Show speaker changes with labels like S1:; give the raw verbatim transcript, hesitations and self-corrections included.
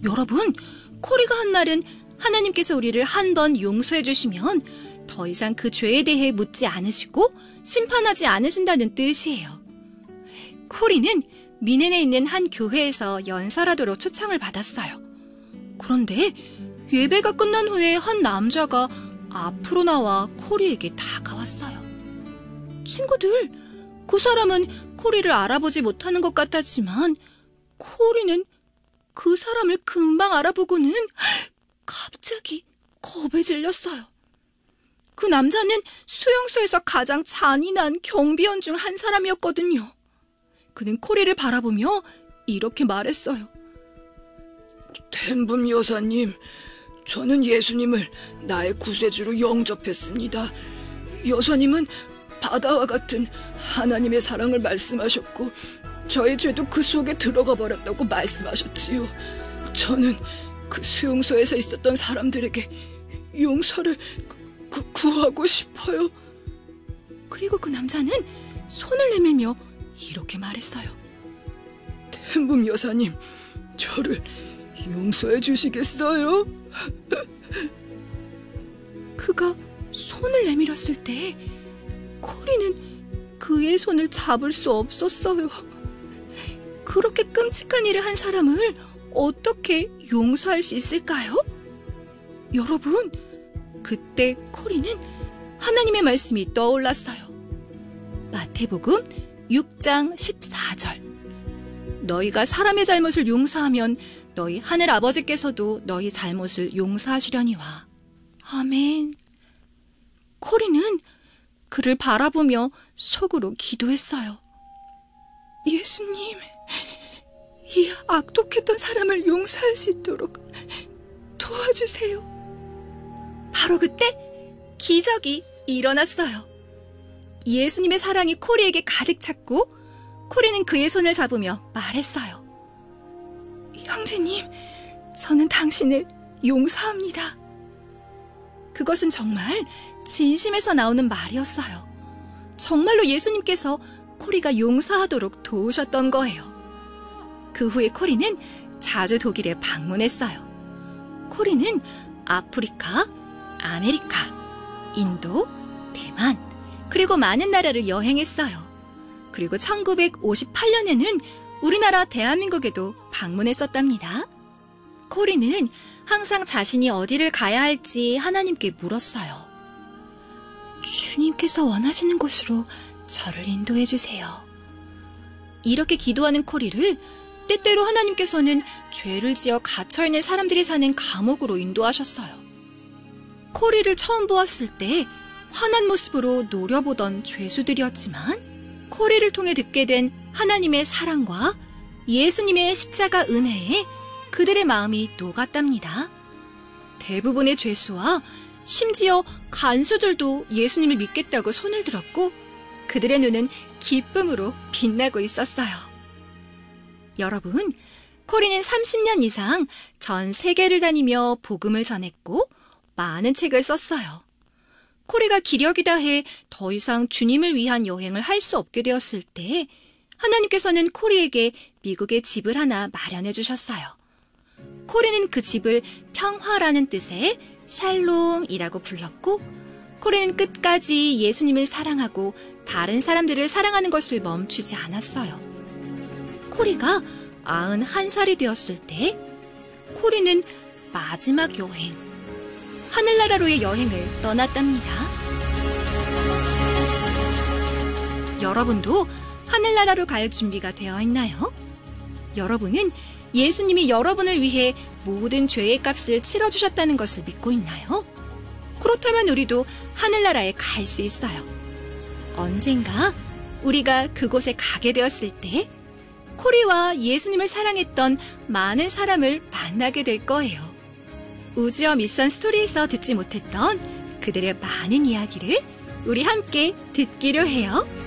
S1: 여러분, 코리가 한 말은 하나님께서 우리를 한 번 용서해 주시면 더 이상 그 죄에 대해 묻지 않으시고 심판하지 않으신다는 뜻이에요. 코리는 미넨에 있는 한 교회에서 연설하도록 초청을 받았어요. 그런데 예배가 끝난 후에 한 남자가 앞으로 나와 코리에게 다가왔어요. 친구들, 그 사람은 코리를 알아보지 못하는 것 같았지만 코리는 그 사람을 금방 알아보고는 갑자기 겁에 질렸어요. 그 남자는 수용소에서 가장 잔인한 경비원 중 한 사람이었거든요. 그는 코리를 바라보며 이렇게 말했어요.
S2: 템붐 여사님, 저는 예수님을 나의 구세주로 영접했습니다. 여사님은 바다와 같은 하나님의 사랑을 말씀하셨고 저의 죄도 그 속에 들어가 버렸다고 말씀하셨지요. 저는 그 수용소에서 있었던 사람들에게 용서를 구, 구하고 싶어요.
S1: 그리고 그 남자는 손을 내밀며 이렇게 말했어요.
S2: 템붐 여사님, 저를 용서해 주시겠어요?
S1: 그가 손을 내밀었을 때 코리는 그의 손을 잡을 수 없었어요. 그렇게 끔찍한 일을 한 사람을 어떻게 용서할 수 있을까요? 여러분, 그때 코리는 하나님의 말씀이 떠올랐어요. 마태복음 육 장 십사 절. 너희가 사람의 잘못을 용서하면 너희 하늘 아버지께서도 너희 잘못을 용서하시려니와. 아멘. 코리는 그를 바라보며 속으로 기도했어요. 예수님, 이 악독했던 사람을 용서할 수 있도록 도와주세요. 바로 그때 기적이 일어났어요. 예수님의 사랑이 코리에게 가득 찼고 코리는 그의 손을 잡으며 말했어요. 형제님, 저는 당신을 용서합니다. 그것은 정말 진심에서 나오는 말이었어요. 정말로 예수님께서 코리가 용서하도록 도우셨던 거예요. 그 후에 코리는 자주 독일에 방문했어요. 코리는 아프리카, 아메리카, 인도, 대만, 그리고 많은 나라를 여행했어요. 그리고 천구백오십팔 년에는 우리나라 대한민국에도 방문했었답니다. 코리는 항상 자신이 어디를 가야 할지 하나님께 물었어요. 주님께서 원하시는 곳으로 저를 인도해 주세요. 이렇게 기도하는 코리를 때때로 하나님께서는 죄를 지어 갇혀있는 사람들이 사는 감옥으로 인도하셨어요. 코리를 처음 보았을 때 환한 모습으로 노려보던 죄수들이었지만 코리를 통해 듣게 된 하나님의 사랑과 예수님의 십자가 은혜에 그들의 마음이 녹았답니다. 대부분의 죄수와 심지어 간수들도 예수님을 믿겠다고 손을 들었고 그들의 눈은 기쁨으로 빛나고 있었어요. 여러분, 코리는 삼십 년 이상 전 세계를 다니며 복음을 전했고 많은 책을 썼어요. 코리가 기력이 다해 더 이상 주님을 위한 여행을 할 수 없게 되었을 때 하나님께서는 코리에게 미국에 집을 하나 마련해 주셨어요. 코리는 그 집을 평화라는 뜻의 샬롬이라고 불렀고 코리는 끝까지 예수님을 사랑하고 다른 사람들을 사랑하는 것을 멈추지 않았어요. 코리가 아흔한 살이 되었을 때 코리는 마지막 여행, 하늘나라로의 여행을 떠났답니다. 여러분도 하늘나라로 갈 준비가 되어 있나요? 여러분은 예수님이 여러분을 위해 모든 죄의 값을 치러주셨다는 것을 믿고 있나요? 그렇다면 우리도 하늘나라에 갈 수 있어요. 언젠가 우리가 그곳에 가게 되었을 때 코리와 예수님을 사랑했던 많은 사람을 만나게 될 거예요. 우주어 미션 스토리에서 듣지 못했던 그들의 많은 이야기를 우리 함께 듣기로 해요.